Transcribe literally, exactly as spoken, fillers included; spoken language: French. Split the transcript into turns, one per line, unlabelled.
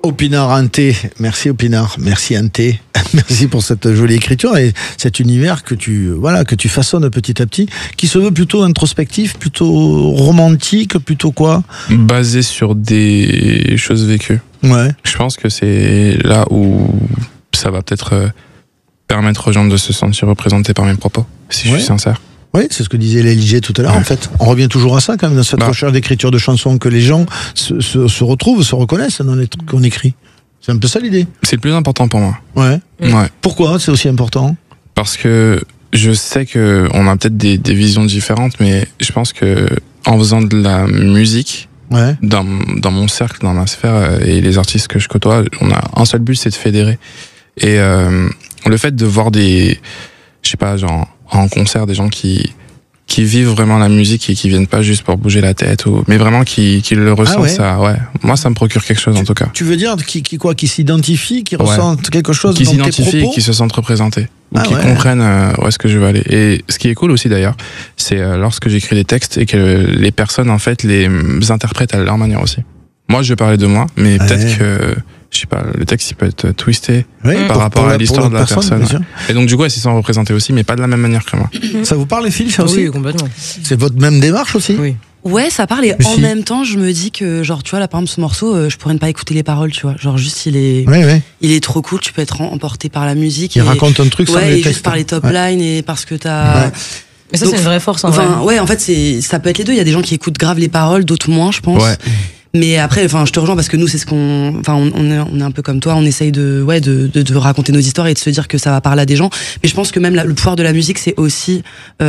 Opinard Ante, merci Opinard, merci Ante, merci pour cette jolie écriture et cet univers que tu voilà que tu façonnes petit à petit, qui se veut plutôt introspectif, plutôt romantique, plutôt quoi ?
Basé sur des choses vécues.
Ouais.
Je pense que c'est là où ça va peut-être permettre aux gens de se sentir représentés par mes propos, si ouais. je suis sincère.
Oui, c'est ce que disait L J tout à l'heure, ouais. en fait. On revient toujours à ça, quand même, dans cette bah. recherche d'écriture de chansons, que les gens se, se, se retrouvent, se reconnaissent dans les trucs qu'on écrit. C'est un peu ça l'idée.
C'est le plus important pour moi.
Ouais.
Mmh. ouais.
Pourquoi c'est aussi important ?
Parce que je sais qu'on a peut-être des, des visions différentes, mais je pense que en faisant de la musique, ouais. dans, dans mon cercle, dans ma sphère, et les artistes que je côtoie, on a un seul but, c'est de fédérer. Et euh, le fait de voir des... Je sais pas, genre... en concert, des gens qui qui vivent vraiment la musique et qui viennent pas juste pour bouger la tête ou mais vraiment qui qui le ressentent. Ah ouais. Ça ouais moi ça me procure quelque chose tu, en tout cas.
Tu veux dire qui qui quoi qui s'identifient, qui ouais. ressentent quelque chose
qui
dans tes propos,
qui s'identifient et qui se sentent représentés ou ah qui
ouais.
comprennent euh, où est-ce que je veux aller. Et ce qui est cool aussi d'ailleurs, c'est euh, lorsque j'écris des textes et que les personnes en fait les interprètent à leur manière aussi. Moi je vais parler de moi, mais ouais. peut-être que je sais pas, le texte il peut être twisté oui, par pour, rapport pour à l'histoire de la personne. personne. Et donc du coup, elles s'y sont représentées aussi, mais pas de la même manière que moi.
Ça vous parle les filles, ça aussi ?
Oui, complètement.
C'est votre même démarche aussi ?
Oui.
Ouais, ça parle et
mais
en
si.
même temps, je me dis que genre tu vois là par exemple ce morceau, euh, je pourrais ne pas écouter les paroles, tu vois, genre juste il est,
oui, oui.
il est trop cool, tu peux être emporté par la musique.
Il
et,
raconte un truc
ouais,
sans les
et
textes.
juste par les top
ouais.
lines et parce que t'as.
Ouais.
Mais ça
donc,
c'est une vraie force en
enfin,
vrai.
Ouais, en fait c'est, ça peut être les deux. Il y a des gens qui écoutent grave les paroles, d'autres moins, je pense.
Ouais.
Mais après, enfin, je te rejoins parce que nous, c'est ce qu'on, enfin, on, on est, on est un peu comme toi, on essaye de, ouais, de, de, de raconter nos histoires et de se dire que ça va parler à des gens. Mais je pense que même la, le pouvoir de la musique, c'est aussi euh,